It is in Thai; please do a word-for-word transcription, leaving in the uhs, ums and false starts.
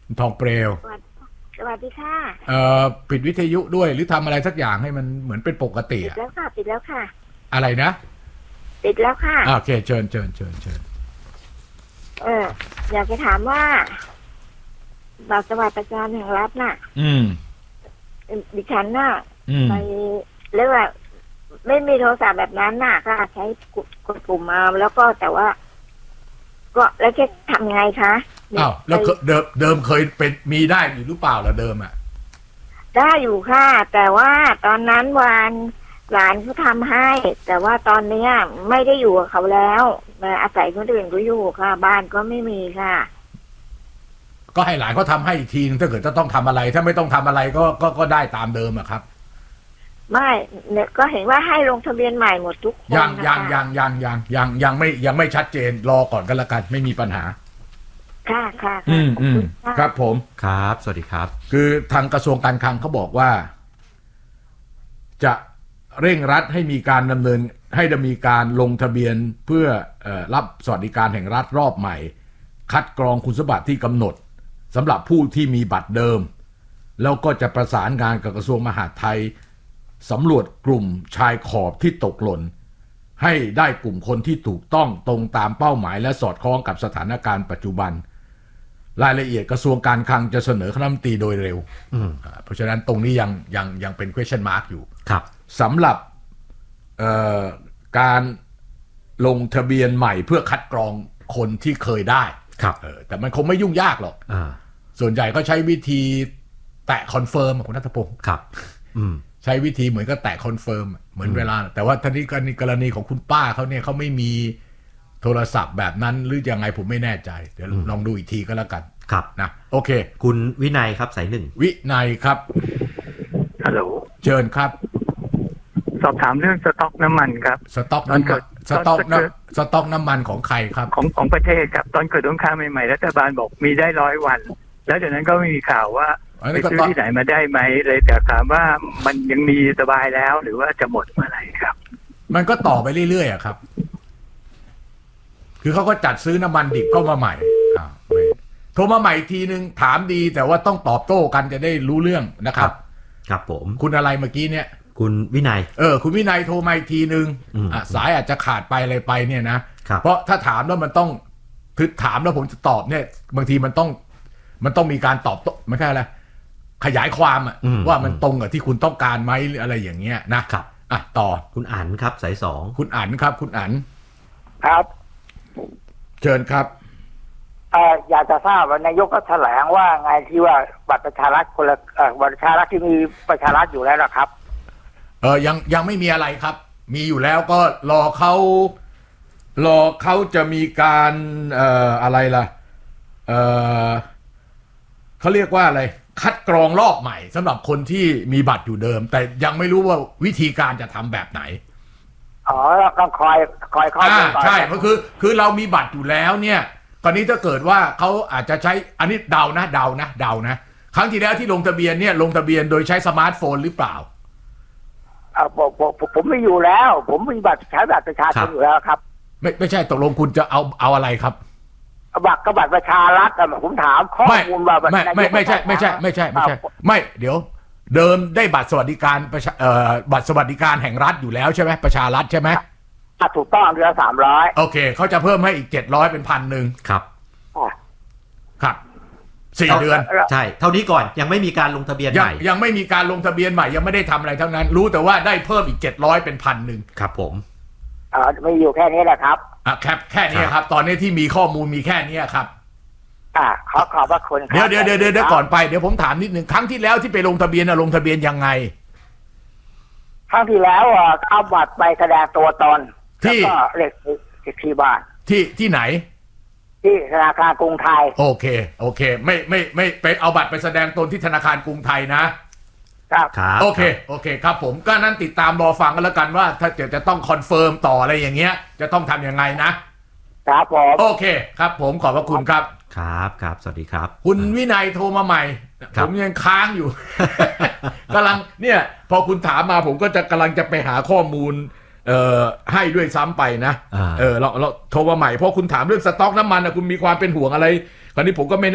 ทองเปลวสวัสดีค่ะเอ่อปิดวิทยุด้วยหรือทำอะไรสักอย่างให้มันเหมือนเป็นปกติปิดแล้วค่ะปิดแล้วค่ะอะไรนะปิดแล้วค่ะโอเคเชิญเชิญเชิญเชิญเอออยากจะถามว่าบัตรสวัสดิการแห่งรัฐน่ะอืมดิฉันน่ะไปเรียกว่าไม่มีโทรศัพท์แบบนั้นน่ะก็ใช้กดปุ่มมาแล้วก็แต่ว่าก็แล้วจะทำไงคะอ้าวแล้วเดิมเดิมเคยเป็นมีได้อยู่หรือเปล่าล่ะเดิมอ่ะได้อยู่ค่ะแต่ว่าตอนนั้นวันหลานเขาทำให้แต่ว่าตอนนี้ไม่ได้อยู่กับเขาแล้วมาอาศัยคนอื่นก็อยู่ค่ะบ้านก็ไม่มีค่ะก็ให้หลานเขาทำให้อีกทีนึงถ้าเกิดจะต้องทำอะไรถ้าไม่ต้องทำอะไรก็ก็ก็ได้ตามเดิมอะครับไม่เนี่ยก็เห็นว่าให้ลงทะเบียนใหม่หมดทุกคนยังยังยังยังยังยังยังไม่ยังไม่ชัดเจนรอก่อนกันละกันไม่มีปัญหาค่ะค่ะอืมอืมครับผมครับสวัสดีครับคือทางกระทรวงการคลังเขาบอกว่าจะเร่งรัดให้มีการดำเนินให้ดำเนินการลงทะเบียนเพื่อรับสวัสดิการแห่งรัฐรอบใหม่คัดกรองคุณสมบัติที่กำหนดสำหรับผู้ที่มีบัตรเดิมแล้วก็จะประสานงานกับกระทรวงมหาดไทยสำรวจกลุ่มชายขอบที่ตกหล่นให้ได้กลุ่มคนที่ถูกต้องตรงตามเป้าหมายและสอดคล้องกับสถานการณ์ปัจจุบันรายละเอียดกระทรวงการคลังจะเสนอคณะรัฐมนตรีโดยเร็วเพราะฉะนั้นตรงนี้ยังยังยังเป็น question mark อยู่ครับสำหรับการลงทะเบียนใหม่เพื่อคัดกรองคนที่เคยได้ครับแต่มันคงไม่ยุ่งยากหรอกส่วนใหญ่ก็ใช้วิธีแตะคอนเฟิร์มคุณณัฐพงศ์ครับใช้วิธีเหมือนกับแตะคอนเฟิร์มเหมือนเวลาแต่ว่าทีนี้กรณีของคุณป้าเขาเนี่ยเขาไม่มีโทรศัพท์แบบนั้นหรือยังไงผมไม่แน่ใจเดี๋ยวลองดูอีกทีก็แล้วกันครับนะโอเคคุณวินัยครับสายหนึ่งวินัยครับฮัลโหลเชิญครับสอบถามเรื่องสต็อกน้ำมันครับสต็อกน้ำมันสต็อกน้ำสต็อกน้ำมันของใครครับของของประเทศครับตอนเกิดสงครามใหม่ๆรัฐบาลบอกมีได้ร้อยวันแล้วจากนั้นก็ไม่มีข่าวว่าไปซื้อที่ไหนมาได้ไหมเลยแต่ถามว่ามันยังมีสบายแล้วหรือว่าจะหมดเมื่อไหร่ครับมันก็ต่อไปเรื่อยๆอะครับคือเขาก็จัดซื้อน้ำมันดิบเข้ามาใหม่โทรมาใหม่ทีนึงถามดีแต่ว่าต้องตอบโต้กันจะได้รู้เรื่องนะครับครับผมคุณอะไรเมื่อกี้เนี่ยคุณวินัยเออคุณวินัยโทรมาอีกทีนึงอ่ะสายอาจจะขาดไปอะไรไปเนี่ยนะเพราะถ้าถามแล้วมันต้องคือถามแล้วผมจะตอบเนี่ยบางทีมันต้องมันต้องมีการตอบโต้ไม่ใช่อะไรขยายความอ่ะว่ามันตรงกับที่คุณต้องการไหมหรืออะไรอย่างเงี้ยนะครับอ่ะต่อคุณอั๋นครับสายสองคุณอั๋นครับคุณอั๋นครับเชิญครับเอ่ออยากจะทราบว่านายกก็แถลงว่าไงที่ว่าบัตรประชารัฐคนละเอ่อบัตรประชารัฐที่มีประชารัฐอยู่แล้วนะครับเออยังยังไม่มีอะไรครับมีอยู่แล้วก็รอเขารอเขาจะมีการเอ่ออะไรล่ะเออเขาเรียกว่าอะไรคัดกรองรอบใหม่สำหรับคนที่มีบัตรอยู่เดิมแต่ยังไม่รู้ว่าวิธีการจะทำแบบไหนอ๋อต้องคอยคอยเข้าไปใช่ก็คือคือเรามีบัตรอยู่แล้วเนี่ยตอนนี้ถ้าเกิดว่าเขาอาจจะใช้อันนี้เดานะเดานะเดานะครั้งที่แล้วที่ลงทะเบียนเนี่ยลงทะเบียนโดยใช้สมาร์ทโฟนหรือเปล่าอ่าผมผมผมไม่อยู่แล้วผมมีบัตรใช้บัตรประชาชนอยู่แล้วครับไม่ไม่ใช่ตกลงคุณจะเอาเอาอะไรครับบัตรกับบัตรประชารัฐอ่ะผมถามข้อมูลว่าไม่ไม่ไม่ใช่ไม่ใช่ไม่ใช่ไม่ใช่ไม่เดี๋ยวเดิมได้บัตรสวัสดิการประชาเอ่อบัตรสวัสดิการแห่งรัฐอยู่แล้วใช่ไหมประชารัฐใช่ไหมถูกต้องเดือนสามร้อยโอเคเขาจะเพิ่มให้อีกเจ็ดร้อยเป็นพันหนึ่งครับครับสี่เดือนใช่เท่านี้ก่อนยังไม่มีการลงทะเบียนใหม่ยังไม่มีการลงทะเบียนใหม่ยังไม่ได้ทำอะไรทั้งนั้นรู้แต่ว่าได้เพิ่มอีกเจ็ดร้อยเป็นพันหนึ่งครับผมอ่าไม่อยู่แค่นี้แหละครับอ่ะแค่แค่นี้ครับตอนนี้ที่มีข้อมูลมีแค่นี้ครับอ่าขอขอบพระคุณเดี๋ยวเดี๋ยวเดี๋ยวเดี๋ยวก่อนไปเดี๋ยวผมถามนิดหนึ่งครั้งที่แล้วที่ไปลงทะเบียนอะลงทะเบียนยังไงครั้งที่แล้วอ่ะเอาบัตรไปแสดงตัวตนที่เลขที่บ้านที่ที่ไหนที่ธนาคารกรุงไทยโอเคโอเคไม่ไม่ไม่ไปเอาบัตรไปแสดงตนที่ธนาคารกรุงไทยนะครับโอเคโอเคครับผมก็นั้นติดตามรอฟังกันแล้วกันว่าถ้าเดี๋ยวจะต้องคอนเฟิร์มต่ออะไรอย่างเงี้ยจะต้องทำยังไงนะครับผมโอเคครับผมขอบพระคุณครับครับครับสวัสดีครับคุณวินัยโทรมาใหม่ผมยังค้างอยู่กำลังเนี่ยพอคุณถามมาผมก็จะกำลังจะไปหาข้อมูลเอ่อให้ด้วยซ้ำไปนะเออเราเราโทรมาใหม่เพราะคุณถามเรื่องสต็อกน้ำมันนะคุณมีความเป็นห่วงอะไรคราวนี้ผมก็ไม่